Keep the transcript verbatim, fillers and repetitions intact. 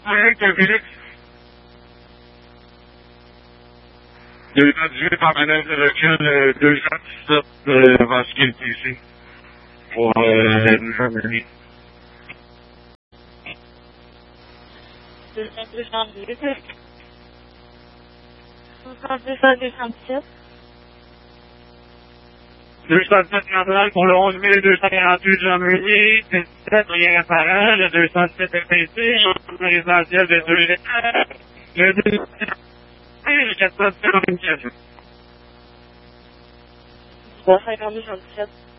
Avec Félix. deux cent dix-huit par manœuvre de recul, deux cent dix-sept euh, avant ce qui est ici. Pour euh, nous amener. deux cent dix-huit. deux cent dix-sept. deux cent sept central pour le onze mille deux cent quarante-huit Jean-Meunier, sept rien apparent, le deux cent sept F P C, le résidentiel de deux étages, le deux le quatre cent cinquante-quatre. trois cent cinquante-deux, cent dix-sept.